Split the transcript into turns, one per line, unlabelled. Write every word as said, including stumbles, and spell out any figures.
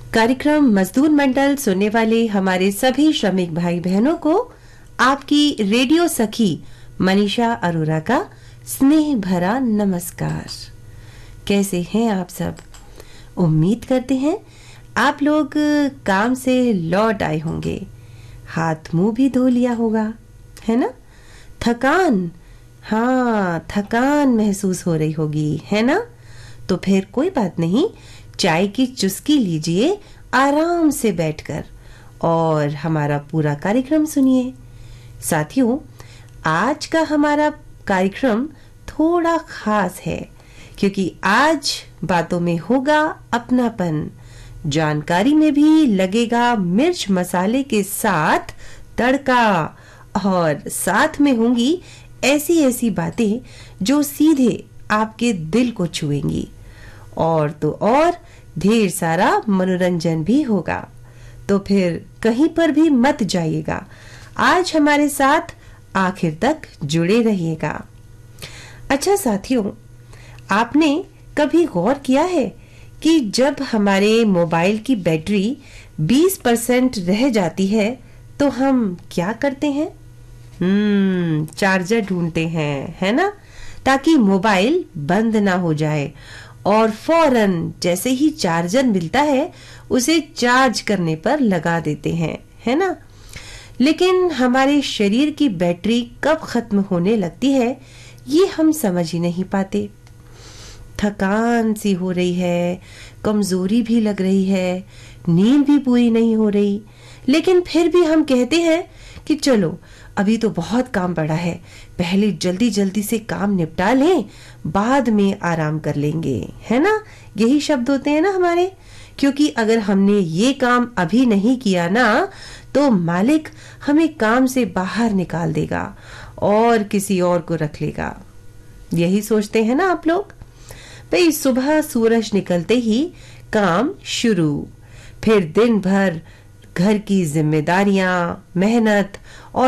कार्यक्रम मजदूर मंडल सुनने वाले हमारे सभी श्रमिक भाई बहनों को आपकी रेडियो सखी मनीषा अरोरा का स्नेह भरा नमस्कार। कैसे हैं आप सब? उम्मीद करते हैं आप लोग काम से लौट आए होंगे, हाथ मुंह भी धो लिया होगा, है ना? थकान, हाँ थकान महसूस हो रही होगी, है ना? तो फिर कोई बात नहीं, चाय की चुस्की लीजिए आराम से बैठकर और हमारा पूरा कार्यक्रम सुनिए। साथियों, आज का हमारा कार्यक्रम थोड़ा खास है क्योंकि आज बातों में होगा अपनापन, जानकारी में भी लगेगा मिर्च मसाले के साथ तड़का और साथ में होंगी ऐसी ऐसी बातें जो सीधे आपके दिल को छुएंगी और तो और ढेर सारा मनोरंजन भी होगा। तो फिर कहीं पर भी मत जाइएगा, आज हमारे साथ आखिर तक जुड़े रहिएगा। अच्छा साथियों, आपने कभी गौर किया है कि जब हमारे मोबाइल की बैटरी बीस परसेंट रह जाती है तो हम क्या करते हैं? हम्म चार्जर ढूंढते हैं, है ना, ताकि मोबाइल बंद ना हो जाए और फौरन जैसे ही चार्जर मिलता है उसे चार्ज करने पर लगा देते हैं, है ना? लेकिन हमारे शरीर की बैटरी कब खत्म होने लगती है ये हम समझ ही नहीं पाते। थकान सी हो रही है, कमजोरी भी लग रही है, नींद भी पूरी नहीं हो रही, लेकिन फिर भी हम कहते हैं कि चलो अभी तो बहुत काम पड़ा है, पहले जल्दी जल्दी से काम निपटा लें, बाद में आराम कर लेंगे, है ना? यही शब्द होते हैं ना हमारे, क्योंकि अगर हमने ये काम अभी नहीं किया ना तो मालिक हमें काम से बाहर निकाल देगा और किसी और को रख लेगा। यही सोचते हैं ना आप लोग? भाई सुबह सूरज निकलते ही काम शुरू, फिर दिन भर घर की जिम्मेदारियां, मेहनत और